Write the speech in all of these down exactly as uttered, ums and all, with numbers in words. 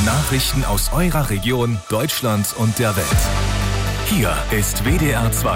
Nachrichten aus eurer Region, Deutschland und der Welt. Hier ist W D R zwei.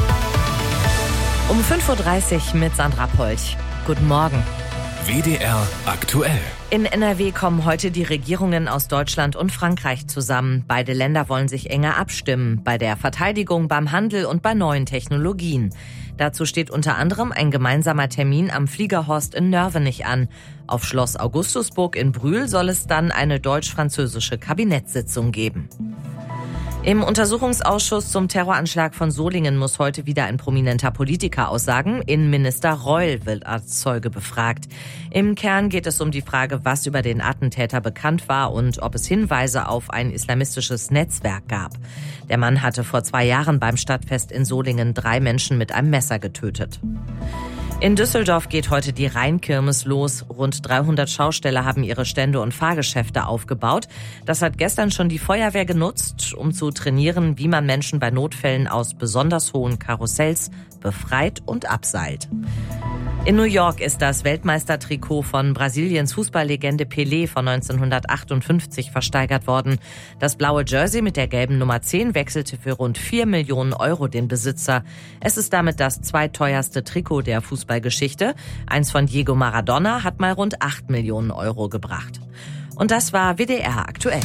Um fünf Uhr dreißig mit Sandra Polch. Guten Morgen. W D R aktuell. In N R W kommen heute die Regierungen aus Deutschland und Frankreich zusammen. Beide Länder wollen sich enger abstimmen. Bei der Verteidigung, beim Handel und bei neuen Technologien. Dazu steht unter anderem ein gemeinsamer Termin am Fliegerhorst in Nörvenich an. Auf Schloss Augustusburg in Brühl soll es dann eine deutsch-französische Kabinettssitzung geben. Im Untersuchungsausschuss zum Terroranschlag von Solingen muss heute wieder ein prominenter Politiker aussagen. Innenminister Reul wird als Zeuge befragt. Im Kern geht es um die Frage, was über den Attentäter bekannt war und ob es Hinweise auf ein islamistisches Netzwerk gab. Der Mann hatte vor zwei Jahren beim Stadtfest in Solingen drei Menschen mit einem Messer getötet. In Düsseldorf geht heute die Rheinkirmes los. Rund dreihundert Schausteller haben ihre Stände und Fahrgeschäfte aufgebaut. Das hat gestern schon die Feuerwehr genutzt, um zu trainieren, wie man Menschen bei Notfällen aus besonders hohen Karussells befreit und abseilt. In New York ist das Weltmeistertrikot von Brasiliens Fußballlegende Pelé von neunzehnhundertachtundfünfzig versteigert worden. Das blaue Jersey mit der gelben Nummer zehn wechselte für rund vier Millionen Euro den Besitzer. Es ist damit das zweiteuerste Trikot der Fußballgeschichte. Eins von Diego Maradona hat mal rund acht Millionen Euro gebracht. Und das war W D R aktuell.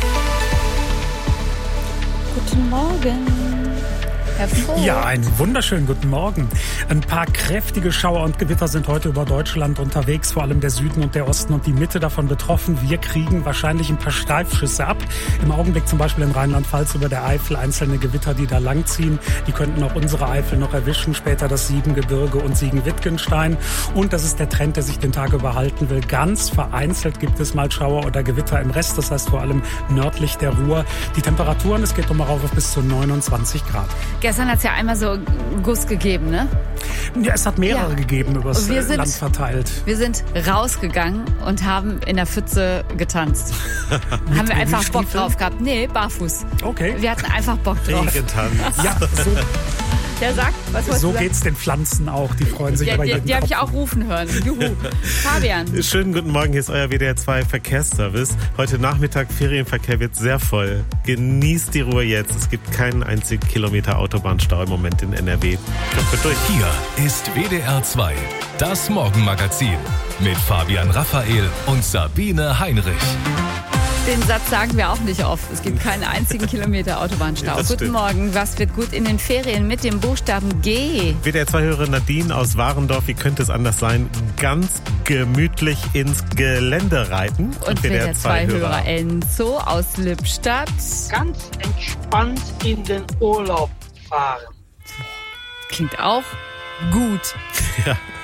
Guten Morgen. Ja, einen wunderschönen guten Morgen. Ein paar kräftige Schauer und Gewitter sind heute über Deutschland unterwegs, vor allem der Süden und der Osten und die Mitte davon betroffen. Wir kriegen wahrscheinlich ein paar Steifschüsse ab. Im Augenblick zum Beispiel in Rheinland-Pfalz über der Eifel einzelne Gewitter, die da langziehen. Die könnten auch unsere Eifel noch erwischen, später das Siebengebirge und Siegen-Wittgenstein. Und das ist der Trend, der sich den Tag über halten will. Ganz vereinzelt gibt es mal Schauer oder Gewitter im Rest, das heißt vor allem nördlich der Ruhr. Die Temperaturen, es geht nochmal rauf auf bis zu neunundzwanzig Grad. Gestern hat es ja einmal so Guss gegeben, ne? Ja, es hat mehrere ja. gegeben übers wir sind, Land verteilt. Wir sind rausgegangen und haben in der Pfütze getanzt. Haben wir einfach Bock drauf gehabt. Nee, barfuß. Okay. Wir hatten einfach Bock drauf. Regentanz. Ja, so. Der sagt, was wolltest So du sagen? geht's den Pflanzen auch, die freuen sich ja, über die, jeden Die habe ich Tropfen. auch rufen hören. Juhu. Fabian. Schönen guten Morgen, hier ist euer W D R zwei Verkehrsservice. Heute Nachmittag Ferienverkehr wird sehr voll. Genießt die Ruhe jetzt. Es gibt keinen einzigen Kilometer Autobahnstau im Moment in N R W. Kommt durch. Hier ist W D R zwei, das Morgenmagazin mit Fabian Raphael und Sabine Heinrich. Den Satz sagen wir auch nicht oft. Es gibt keinen einzigen Kilometer Autobahnstau. Ja, Guten stimmt. Morgen. Was wird gut in den Ferien mit dem Buchstaben G? W D R zwei-Hörerin Nadine aus Warendorf, wie könnte es anders sein? Ganz gemütlich ins Gelände reiten. Und W D R zwei-Hörer Enzo aus Lippstadt. Ganz entspannt in den Urlaub fahren. Klingt auch gut. Ja.